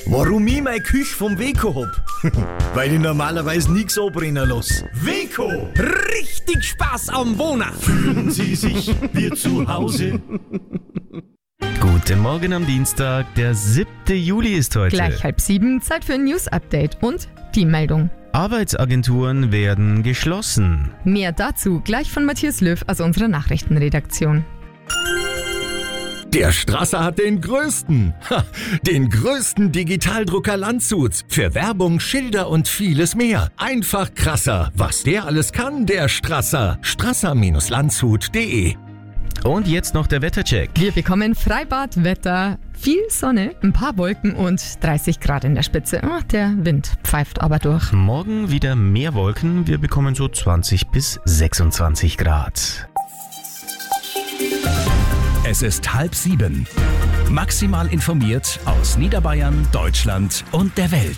Warum ich meine Küche vom Weco hab? Weil ich normalerweise nichts anbrennen lasse. Weco! Richtig Spaß am Wohnen! Fühlen Sie sich wie zu Hause? Guten Morgen am Dienstag, der 7. Juli ist heute. Gleich 6:30, Zeit für ein News-Update und die Meldung. Arbeitsagenturen werden geschlossen. Mehr dazu gleich von Matthias Löw aus unserer Nachrichtenredaktion. Der Strasser hat den größten Digitaldrucker Landshuts. Für Werbung, Schilder und vieles mehr. Einfach krasser. Was der alles kann, der Strasser. Strasser-landshut.de. Und jetzt noch der Wettercheck. Wir bekommen Freibadwetter, viel Sonne, ein paar Wolken und 30 Grad in der Spitze. Der Wind pfeift aber durch. Morgen wieder mehr Wolken. Wir bekommen so 20 bis 26 Grad. Es ist 6:30. Maximal informiert aus Niederbayern, Deutschland und der Welt.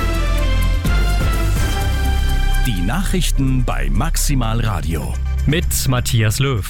Die Nachrichten bei Maximal Radio. Mit Matthias Löw.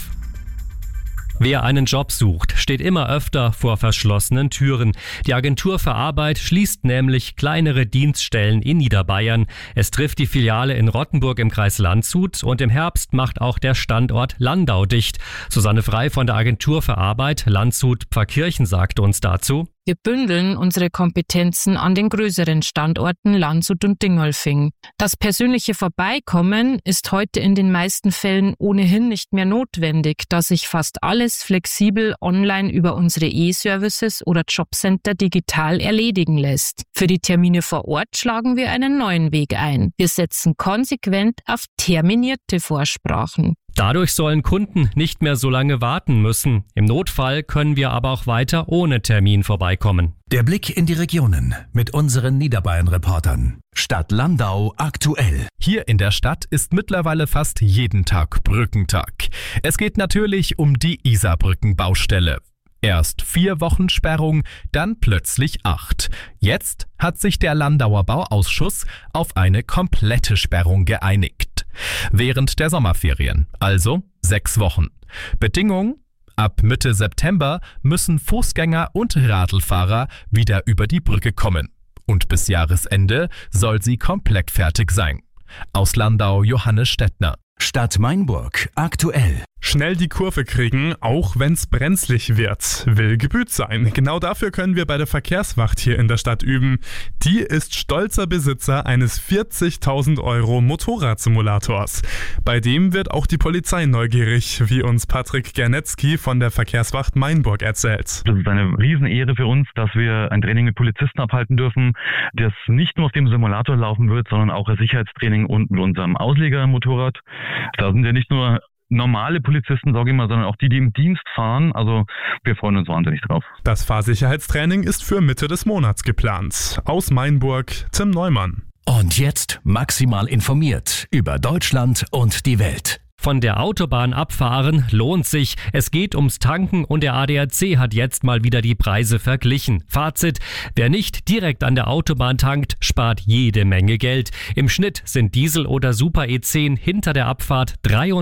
Wer einen Job sucht, steht immer öfter vor verschlossenen Türen. Die Agentur für Arbeit schließt nämlich kleinere Dienststellen in Niederbayern. Es trifft die Filiale in Rottenburg im Kreis Landshut und im Herbst macht auch der Standort Landau dicht. Susanne Frei von der Agentur für Arbeit Landshut-Pfarrkirchen sagte uns dazu: Wir bündeln unsere Kompetenzen an den größeren Standorten Landshut und Dingolfing. Das persönliche Vorbeikommen ist heute in den meisten Fällen ohnehin nicht mehr notwendig, da sich fast alles flexibel online über unsere E-Services oder Jobcenter digital erledigen lässt. Für die Termine vor Ort schlagen wir einen neuen Weg ein. Wir setzen konsequent auf terminierte Vorsprachen. Dadurch sollen Kunden nicht mehr so lange warten müssen. Im Notfall können wir aber auch weiter ohne Termin vorbeikommen. Der Blick in die Regionen mit unseren Niederbayern-Reportern. Stadt Landau aktuell. Hier in der Stadt ist mittlerweile fast jeden Tag Brückentag. Es geht natürlich um die Isarbrückenbaustelle. Erst 4 Wochen Sperrung, dann plötzlich 8. Jetzt hat sich der Landauer Bauausschuss auf eine komplette Sperrung geeinigt. Während der Sommerferien, also 6 Wochen. Bedingung: ab Mitte September müssen Fußgänger und Radlfahrer wieder über die Brücke kommen. Und bis Jahresende soll sie komplett fertig sein. Aus Landau Johannes Stettner. Stadt Mainburg aktuell. Schnell die Kurve kriegen, auch wenn's brenzlig wird. Will gebüht sein. Genau dafür können wir bei der Verkehrswacht hier in der Stadt üben. Die ist stolzer Besitzer eines 40.000 € Motorradsimulators. Bei dem wird auch die Polizei neugierig, wie uns Patrick Gernetzky von der Verkehrswacht Mainburg erzählt. Das ist eine Riesenehre für uns, dass wir ein Training mit Polizisten abhalten dürfen, das nicht nur auf dem Simulator laufen wird, sondern auch ein Sicherheitstraining und mit unserem Auslegermotorrad. Da sind ja nicht nur normale Polizisten, sage ich mal, sondern auch die im Dienst fahren. Also wir freuen uns wahnsinnig drauf. Das Fahrsicherheitstraining ist für Mitte des Monats geplant. Aus Mainburg, Tim Neumann. Und jetzt maximal informiert über Deutschland und die Welt. Von der Autobahn abfahren lohnt sich. Es geht ums Tanken und der ADAC hat jetzt mal wieder die Preise verglichen. Fazit: Wer nicht direkt an der Autobahn tankt, spart jede Menge Geld. Im Schnitt sind Diesel oder Super E10 hinter der Abfahrt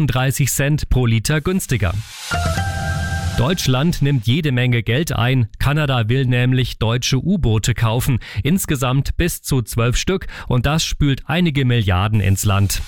33 Cent pro Liter günstiger. Deutschland nimmt jede Menge Geld ein. Kanada will nämlich deutsche U-Boote kaufen. Insgesamt bis zu 12 Stück und das spült einige Milliarden ins Land.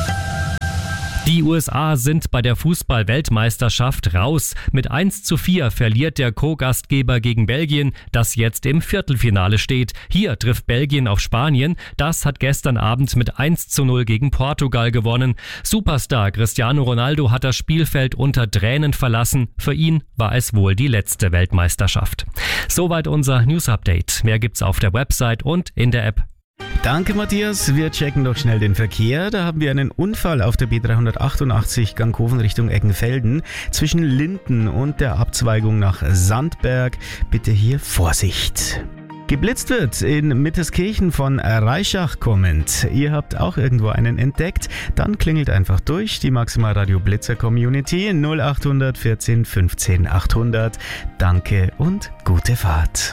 Die USA sind bei der Fußball-Weltmeisterschaft raus. Mit 1:4 verliert der Co-Gastgeber gegen Belgien, das jetzt im Viertelfinale steht. Hier trifft Belgien auf Spanien. Das hat gestern Abend mit 1:0 gegen Portugal gewonnen. Superstar Cristiano Ronaldo hat das Spielfeld unter Tränen verlassen. Für ihn war es wohl die letzte Weltmeisterschaft. Soweit unser News-Update. Mehr gibt's auf der Website und in der App. Danke, Matthias. Wir checken doch schnell den Verkehr. Da haben wir einen Unfall auf der B388 Ganghofen Richtung Eckenfelden zwischen Linden und der Abzweigung nach Sandberg. Bitte hier Vorsicht. Geblitzt wird in Mitteskirchen von Reischach kommend. Ihr habt auch irgendwo einen entdeckt? Dann klingelt einfach durch die Maximal Radio Blitzer Community 0800 14 15 800. Danke und gute Fahrt.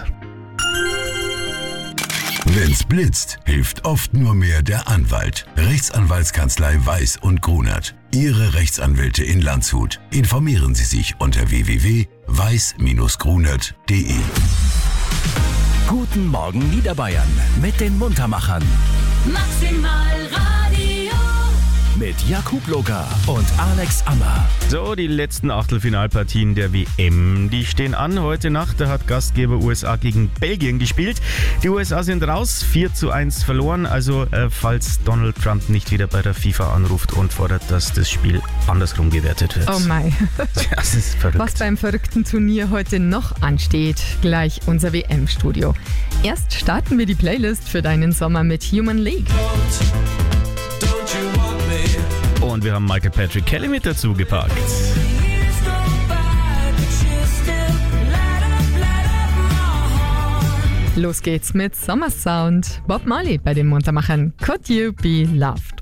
Wenn's blitzt, hilft oft nur mehr der Anwalt. Rechtsanwaltskanzlei Weiß und Grunert. Ihre Rechtsanwälte in Landshut. Informieren Sie sich unter www.weiß-grunert.de. Guten Morgen Niederbayern mit den Muntermachern. Maximal Radio. Mit Jakub Loga und Alex Ammer. So, die letzten Achtelfinalpartien der WM, die stehen an. Heute Nacht, da hat Gastgeber USA gegen Belgien gespielt. Die USA sind raus, 4:1 verloren. Also falls Donald Trump nicht wieder bei der FIFA anruft und fordert, dass das Spiel andersrum gewertet wird. Oh mein. Das ist verrückt. Was beim verrückten Turnier heute noch ansteht, gleich unser WM-Studio. Erst starten wir die Playlist für deinen Sommer mit Human League. Und wir haben Michael Patrick Kelly mit dazu gepackt. Los geht's mit Sommersound. Bob Marley bei den Muntermachern. Could You Be Loved?